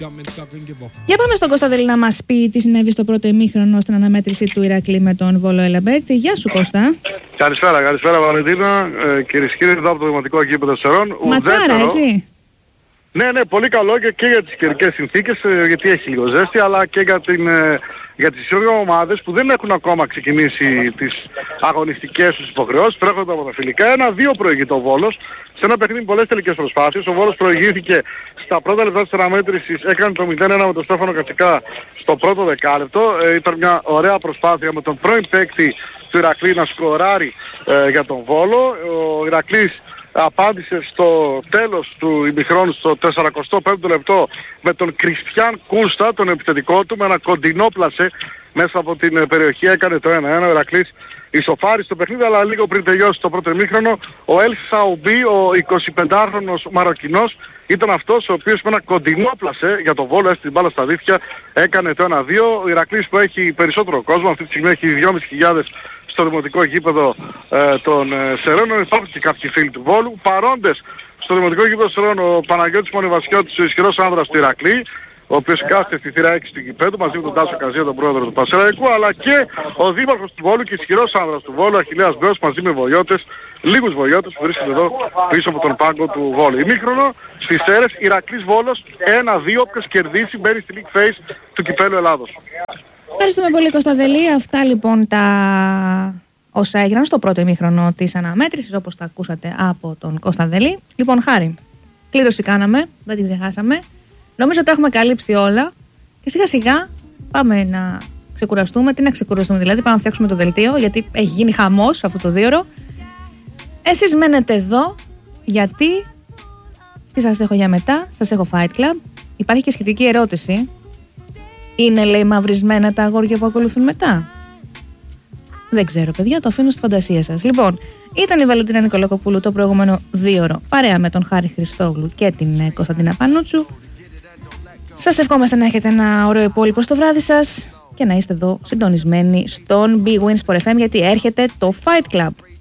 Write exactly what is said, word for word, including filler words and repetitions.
Για πάμε στον Κωνσταντέλη να μας πει τι συνέβη στο πρώτο ημίχρονο στην αναμέτρηση του Ηρακλή με τον Βόλο Ελαμπέτ. Γεια σου Κώστα. Καλησπέρα, καλησπέρα Βαλεντίνα. Ε, κυρίες και κύριοι, εδώ από το Δημοτικό Γήπεδο Σερών. Ματσάρα, έτσι. Ναι, ναι, πολύ καλό και, και για τις καιρικές συνθήκες, γιατί έχει λίγο ζέστη, αλλά και για, την, για τις δύο ομάδες που δεν έχουν ακόμα ξεκινήσει τις αγωνιστικές τους υποχρεώσεις. Τρέχονται από τα φιλικά. Ένα-δύο προηγεί το Βόλος. Σε ένα παιχνίδι με πολλές τελικές προσπάθειες. Ο Βόλος προηγήθηκε στα πρώτα λεπτά της αναμέτρησης. Έκανε το μηδέν ένα με τον Στέφανο Κατσικά στο πρώτο δεκάλεπτο. Ε, ήταν μια ωραία προσπάθεια με τον πρώην παίκτη του Ηρακλή να σκοράρει ε, για τον Βόλο. Ο Ηρακλής απάντησε στο τέλος του ημιχρόνου, στο σαρανταπέμπτο πέμπτο λεπτό, με τον Κριστιαν Κούνστα, τον επιθετικό του, με ένα κοντινό πλασέ μέσα από την περιοχή. Έκανε το ένα ένα. Ο Ηρακλής ισοφάρισε το παιχνίδι, αλλά λίγο πριν τελειώσει το πρώτο ημίχρονο, ο Ελ Σαουμπί, ο εικοσιπεντάχρονος Μαροκινός, ήταν αυτός ο οποίος με ένα κοντινό πλασέ για το Βόλο, έστειλε την μπάλα στα δίχτυα, έκανε το ένα δύο. Ο Ηρακλής που έχει περισσότερο κόσμο, αυτή τη στιγμή έχει δυόμισι χιλιάδες στο δημοτικό γήπεδο ε, των ε, Σερώνων. Υπάρχουν και κάποιοι φίλοι του Βόλου. Παρόντες στο δημοτικό γήπεδο Σερών ο Παναγιώτης Μονιβασιώτης, ο ισχυρός άνδρας του Ηρακλή, ο οποίος κάθεται στη θύρα έξι του γηπέδου μαζί με τον Τάσο Καζία, τον πρόεδρο του Πασεραϊκού, αλλά και ο δήμαρχος του Βόλου και ισχυρός άνδρας του Βόλου, Αχιλλέας Μπέος, μαζί με βοηθότες, λίγους βοηθότες που βρίσκονται εδώ πίσω από τον πάγκο του Βόλου. Ημίχρονο στις Σέρρες, Ηρακλής Βόλος ένα δύο, όποιος κερδίσει μπαίνει στη League Phase του Κυπέλλου Ελλάδος. Ευχαριστούμε πολύ Κωνσταντέλη. Αυτά λοιπόν τα όσα έγιναν στο πρώτο ημίχρονο της αναμέτρησης, όπως τα ακούσατε από τον Κωνσταντέλη. Λοιπόν, Χάρη, κλήρωση κάναμε, δεν την ξεχάσαμε. Νομίζω ότι τα έχουμε καλύψει όλα και σιγά σιγά πάμε να ξεκουραστούμε. Τι να ξεκουραστούμε δηλαδή, πάμε να φτιάξουμε το δελτίο, γιατί έχει γίνει χαμός αυτό το δίωρο. Εσείς μένετε εδώ, γιατί τι σας έχω για μετά, σας έχω Fight Club. Υπάρχει και σχετική ερώτηση. Είναι, λέει, μαυρισμένα τα αγόρια που ακολουθούν μετά? Δεν ξέρω, παιδιά, το αφήνω στη φαντασία σας. Λοιπόν, ήταν η Βαλεντίνα Νικολακοπούλου το προηγούμενο δίωρο, παρέα με τον Χάρη Χριστόγλου και την Κωνσταντίνα Πανούτσου. Σας ευχόμαστε να έχετε ένα ωραίο υπόλοιπο στο βράδυ σας και να είστε εδώ συντονισμένοι στον Big Win Sport εφ εμ, γιατί έρχεται το Fight Club.